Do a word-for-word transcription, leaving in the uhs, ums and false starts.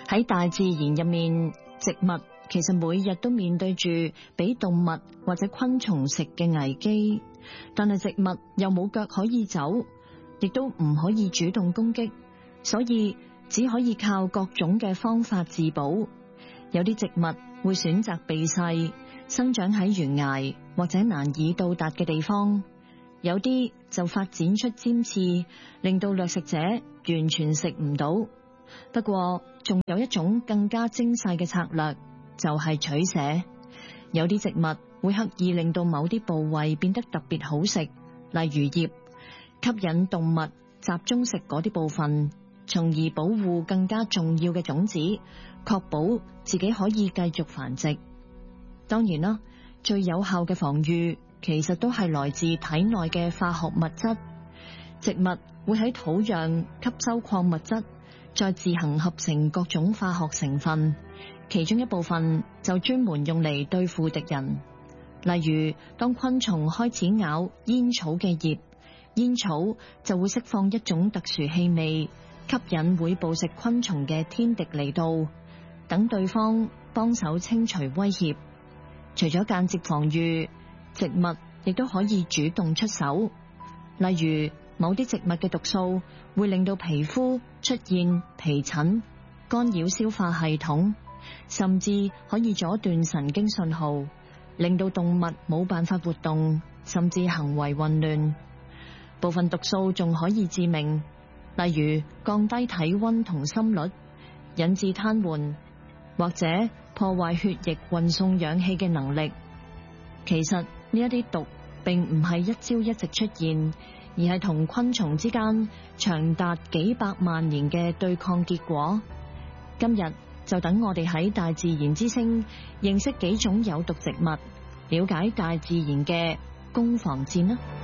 喺大自然入面，植物其實每日都面對住俾動物或者昆蟲食嘅危機，但係植物又冇腳可以走，亦都唔可以主動攻擊，所以只可以靠各種嘅方法自保。有啲植物會選擇避世，生長喺懸崖或者難以到達嘅地方，有啲就發展出尖刺，令到掠食者完全食唔到。不過仲有一種更加精細嘅策略，就係取捨。有啲植物會刻意令到某啲部位變得特別好食，例如葉，吸引動物集中食嗰啲部分，從而保護更加重要嘅種子，確保自己可以繼續繁殖。當然啦，最有效嘅防禦其實都係來自體內嘅化學物質。植物會喺土壤吸收礦物質，再自行合成各種化學成分，其中一部分就專門用嚟對付敵人。例如，當昆蟲開始咬煙草嘅葉，煙草就會釋放一種特殊氣味，吸引會捕食昆蟲嘅天敵嚟到，等對方幫手清除威脅。除咗間接防禦，植物亦都可以主動出手。例如，某啲植物嘅毒素會令到皮膚出現皮疹，干擾消化系統，甚至可以阻斷神經信號，令到動物冇辦法活動，甚至行為混亂。部分毒素仲可以致命，例如降低體溫同心率，引致癱瘓，或者破壞血液運送氧氣嘅能力。其實呢一啲毒並唔係一朝一夕出現，而係同昆蟲之間長達幾百萬年嘅對抗結果。今日就等我哋喺大自然之聲認識幾種有毒植物，了解大自然嘅攻防戰啦。